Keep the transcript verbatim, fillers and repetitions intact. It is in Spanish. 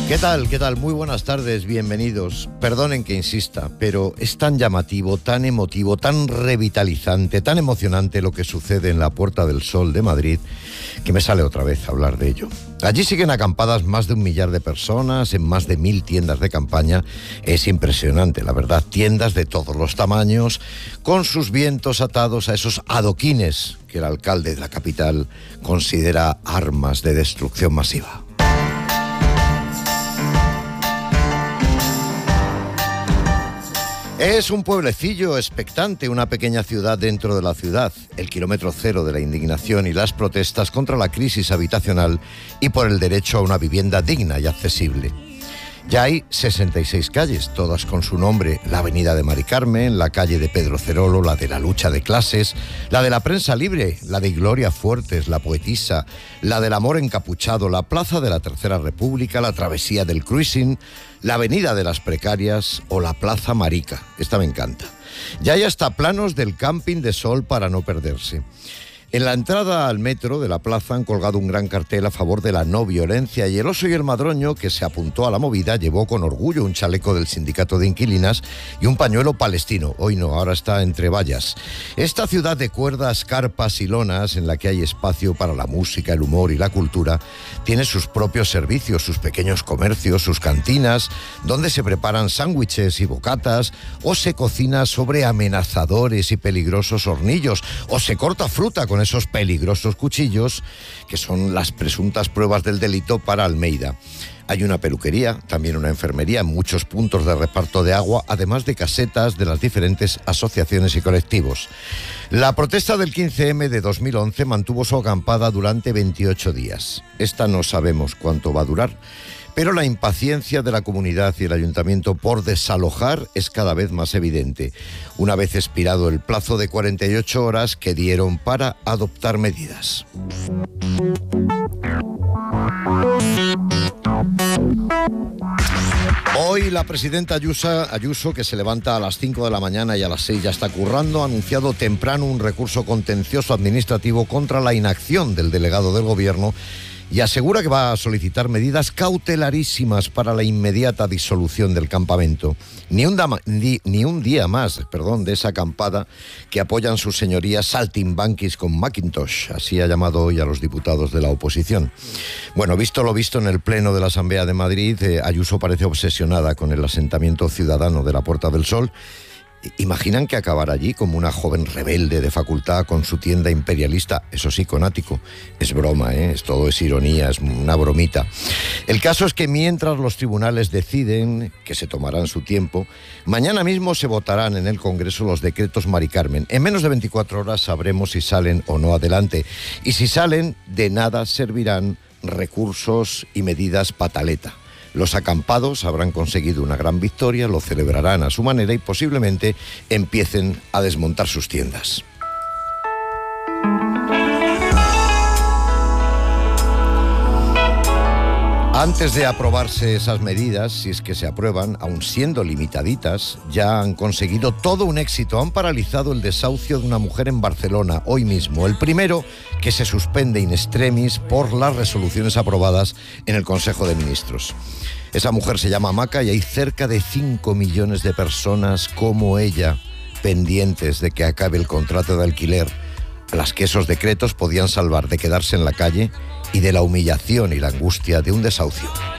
¿Qué tal? ¿Qué tal? Muy buenas tardes, bienvenidos. Perdonen que insista, pero es tan llamativo, tan emotivo, tan revitalizante, tan emocionante lo que sucede en la Puerta del Sol de Madrid, que me sale otra vez hablar de ello. Allí siguen acampadas más de un millar de personas en más de mil tiendas de campaña. Es impresionante, la verdad, tiendas de todos los tamaños, con sus vientos atados a esos adoquines que el alcalde de la capital considera armas de destrucción masiva. Es un pueblecillo expectante, una pequeña ciudad dentro de la ciudad, el kilómetro cero de la indignación y las protestas contra la crisis habitacional y por el derecho a una vivienda digna y accesible. Ya hay sesenta y seis calles, todas con su nombre: la avenida de Mari Carmen, la calle de Pedro Cerolo, la de la lucha de clases, la de la prensa libre, la de Gloria Fuertes, la poetisa, la del amor encapuchado, la plaza de la Tercera República, la travesía del cruising, la avenida de las precarias o la plaza Marica. Esta me encanta. Ya hay hasta planos del camping de sol para no perderse. En la entrada al metro de la plaza han colgado un gran cartel a favor de la no violencia y el oso y el madroño, que se apuntó a la movida, llevó con orgullo un chaleco del sindicato de inquilinas y un pañuelo palestino. Hoy no, ahora está entre vallas. Esta ciudad de cuerdas, carpas y lonas, en la que hay espacio para la música, el humor y la cultura, tiene sus propios servicios, sus pequeños comercios, sus cantinas, donde se preparan sándwiches y bocatas, o se cocina sobre amenazadores y peligrosos hornillos, o se corta fruta con esos peligrosos cuchillos que son las presuntas pruebas del delito para Almeida. Hay una peluquería, también una enfermería, muchos puntos de reparto de agua, además de casetas de las diferentes asociaciones y colectivos. La protesta del quince eme de dos mil once mantuvo su acampada durante veintiocho días. Esta no sabemos cuánto va a durar, pero la impaciencia de la comunidad y el ayuntamiento por desalojar es cada vez más evidente, una vez expirado el plazo de cuarenta y ocho horas que dieron para adoptar medidas. Hoy la presidenta Ayuso, Ayuso, que se levanta a las cinco de la mañana y a las seis ya está currando, ha anunciado temprano un recurso contencioso administrativo contra la inacción del delegado del gobierno y asegura que va a solicitar medidas cautelarísimas para la inmediata disolución del campamento. Ni un, dama, ni, ni un día más, perdón, de esa acampada que apoyan sus señorías saltimbanquis con Macintosh, así ha llamado hoy a los diputados de la oposición. Bueno, visto lo visto en el Pleno de la Asamblea de Madrid, eh, Ayuso parece obsesionada con el asentamiento ciudadano de la Puerta del Sol. ¿Imaginan que acabará allí como una joven rebelde de facultad con su tienda imperialista? Eso sí, con ático. Es broma, ¿eh? Es todo es ironía, es una bromita. El caso es que mientras los tribunales deciden, que se tomarán su tiempo, mañana mismo se votarán en el Congreso los decretos Mari Carmen. En menos de veinticuatro horas sabremos si salen o no adelante. Y si salen, de nada servirán recursos y medidas pataleta. Los acampados habrán conseguido una gran victoria, lo celebrarán a su manera y posiblemente empiecen a desmontar sus tiendas. Antes de aprobarse esas medidas, si es que se aprueban, aun siendo limitaditas, ya han conseguido todo un éxito. Han paralizado el desahucio de una mujer en Barcelona hoy mismo, el primero que se suspende in extremis por las resoluciones aprobadas en el Consejo de Ministros. Esa mujer se llama Maca y hay cerca de cinco millones de personas como ella pendientes de que acabe el contrato de alquiler, a las que esos decretos podían salvar de quedarse en la calle y de la humillación y la angustia de un desahucio.